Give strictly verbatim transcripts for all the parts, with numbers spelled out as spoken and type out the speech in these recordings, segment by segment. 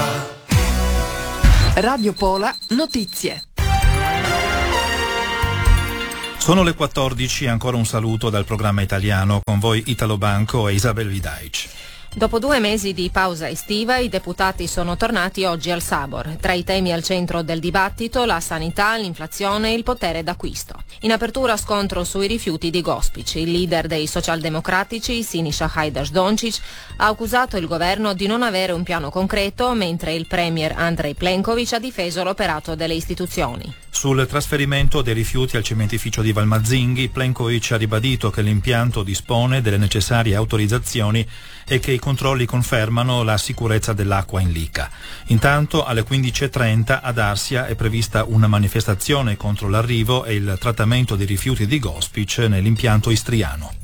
Radio Pola Notizie. Sono le quattordici, ancora un saluto dal programma italiano, con voi Italo Banco e Isabel Vidaic. Dopo due mesi di pausa estiva, i deputati sono tornati oggi al Sabor. Tra i temi al centro del dibattito, la sanità, l'inflazione e il potere d'acquisto. In apertura scontro sui rifiuti di Gospic. Il leader dei socialdemocratici, Sinisa Hajdaš-Dončić, ha accusato il governo di non avere un piano concreto, mentre il premier Andrej Plenković ha difeso l'operato delle istituzioni. Sul trasferimento dei rifiuti al cementificio di Valmazzinghi, Plenković ha ribadito che l'impianto dispone delle necessarie autorizzazioni e che i controlli confermano la sicurezza dell'acqua in Lica. Intanto alle quindici e trenta ad Arsia è prevista una manifestazione contro l'arrivo e il trattamento dei rifiuti di Gospic nell'impianto istriano.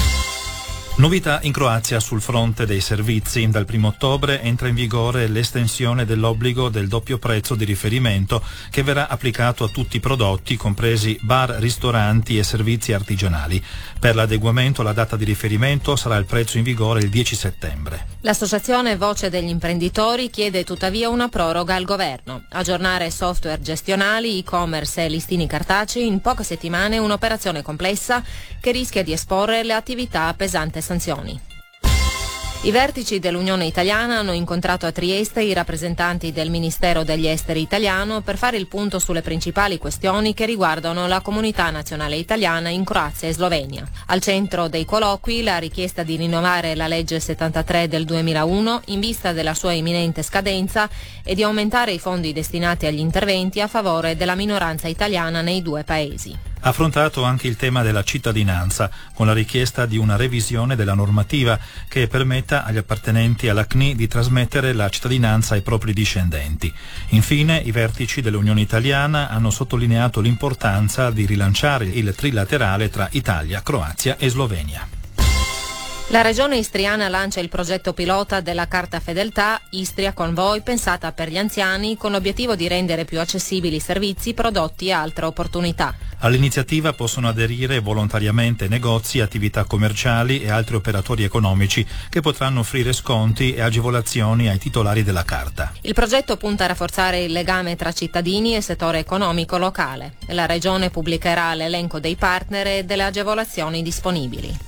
Novità in Croazia sul fronte dei servizi. Dal primo ottobre entra in vigore l'estensione dell'obbligo del doppio prezzo di riferimento che verrà applicato a tutti i prodotti, compresi bar, ristoranti e servizi artigianali. Per l'adeguamento la data di riferimento sarà il prezzo in vigore il dieci settembre. L'associazione Voce degli Imprenditori chiede tuttavia una proroga al governo. Aggiornare software gestionali, e-commerce e listini cartacei in poche settimane è un'operazione complessa che rischia di esporre le attività a pesante sanzioni. I vertici dell'Unione Italiana hanno incontrato a Trieste i rappresentanti del Ministero degli Esteri italiano per fare il punto sulle principali questioni che riguardano la comunità nazionale italiana in Croazia e Slovenia. Al centro dei colloqui la richiesta di rinnovare la legge settantatré del duemilauno in vista della sua imminente scadenza e di aumentare i fondi destinati agli interventi a favore della minoranza italiana nei due paesi. Ha affrontato anche il tema della cittadinanza, con la richiesta di una revisione della normativa che permetta agli appartenenti alla C N I di trasmettere la cittadinanza ai propri discendenti. Infine, i vertici dell'Unione Italiana hanno sottolineato l'importanza di rilanciare il trilaterale tra Italia, Croazia e Slovenia. La regione istriana lancia il progetto pilota della Carta Fedeltà Istria con voi, pensata per gli anziani con l'obiettivo di rendere più accessibili servizi, prodotti e altre opportunità. All'iniziativa possono aderire volontariamente negozi, attività commerciali e altri operatori economici che potranno offrire sconti e agevolazioni ai titolari della carta. Il progetto punta a rafforzare il legame tra cittadini e settore economico locale. La regione pubblicherà l'elenco dei partner e delle agevolazioni disponibili.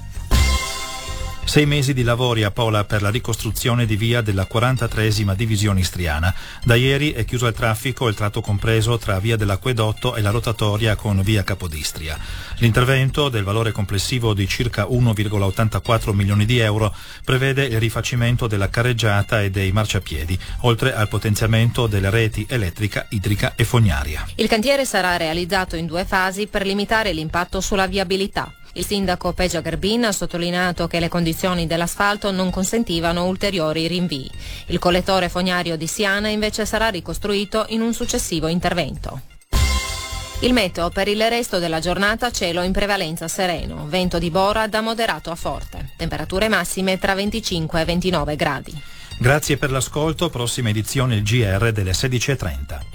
Sei mesi di lavori a Pola per la ricostruzione di via della quarantatreesima divisione istriana. Da ieri è chiuso al traffico il tratto compreso tra via dell'Acquedotto e la rotatoria con via Capodistria. L'intervento, del valore complessivo di circa uno virgola ottantaquattro milioni di euro, prevede il rifacimento della carreggiata e dei marciapiedi, oltre al potenziamento delle reti elettrica, idrica e fognaria. Il cantiere sarà realizzato in due fasi per limitare l'impatto sulla viabilità. Il sindaco Peja Grbin ha sottolineato che le condizioni dell'asfalto non consentivano ulteriori rinvii. Il collettore fognario di Siana invece sarà ricostruito in un successivo intervento. Il meteo: per il resto della giornata cielo in prevalenza sereno, vento di bora da moderato a forte, temperature massime tra venticinque e ventinove gradi. Grazie per l'ascolto, prossima edizione il G R delle sedici e trenta.